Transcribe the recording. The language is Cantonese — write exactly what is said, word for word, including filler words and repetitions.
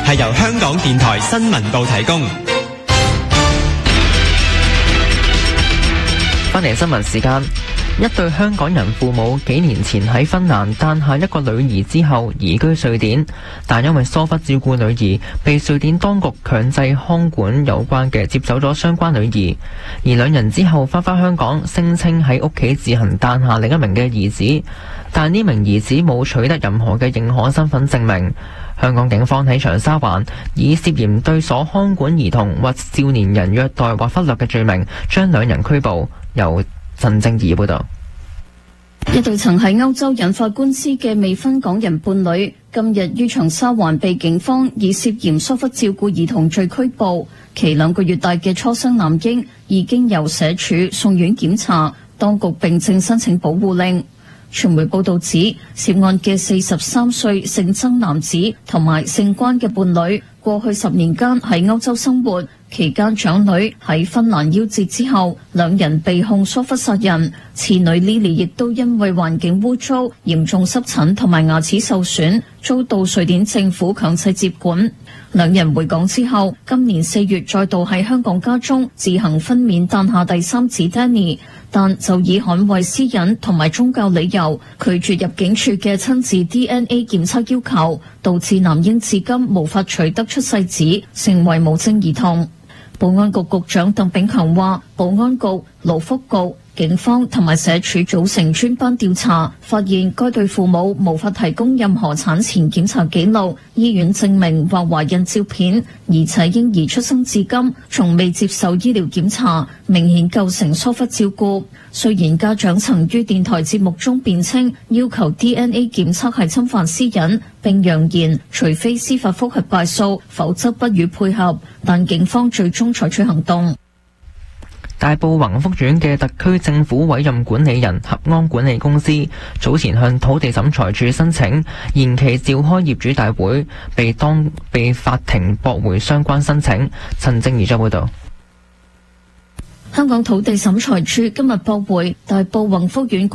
係由香港電台新聞部提供。 翻嚟新聞時間，一對香港人父母幾年前喺芬蘭誕下一個女兒之後移居瑞典，但因為疏忽照顧女兒，被瑞典當局強制看管有關嘅接走咗相關女兒。而兩人之後翻返香港，聲稱喺屋企自行誕下另一名嘅兒子，但呢名兒子冇取得任何嘅認可身份證明。香港警方喺長沙灣以涉嫌對所看管兒童或少年人虐待或忽略嘅罪名，將兩人拘捕。由陳正義報道。 一對曾喺歐洲引發官司嘅未婚港人伴侶，今日於長沙灣被警方以涉嫌疏忽照顧兒童罪拘捕。其兩個月大嘅初生男嬰已經由社署送院檢查，當局並正申請保護令。傳媒報道指，涉案嘅四十三歲姓曾男子同埋姓關嘅伴侶，過去十年間喺歐洲生活，期間長女喺芬蘭夭折之後，兩人被控疏忽殺人。次女 Lily 亦都因為環境污糟、嚴重濕疹同埋牙齒受損，遭到瑞典政府強制接管。兩人回港之後，今年四月再度喺香港家中自行分娩誕下第三子 Danny， 但就以捍衛私隱同埋宗教理由，拒絕入境處嘅親子 D N A 檢測要求，導致男嬰至今無法取得出世紙，成為無證兒童。保安局局長鄧炳強話，保安局、勞福局、警方同埋社署組成專班調查，發現該對父母無法提供任何產前檢查記錄、醫院證明或懷孕照片，而且嬰兒出生至今從未接受醫療檢查，明顯構成疏忽照顧。雖然家長曾於電台節目中辯稱要求 D N A 檢測係侵犯私隱，並揚言除非司法覆核敗訴，否則不予配合，但警方最終採取行動。 大埔宏福苑嘅特區政府委任管理人合安管理公司早前向土地審裁處申請延期召開業主大會，被當被法庭駁回相關申請。陳正儀再報道。 香港土地審裁處今日駁回大埔宏福苑